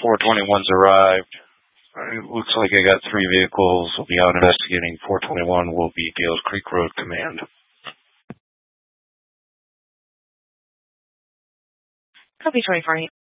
421's arrived. It looks like I got 3 vehicles. We'll be out investigating. 421 will be Gales Creek Road Command. Copy 24.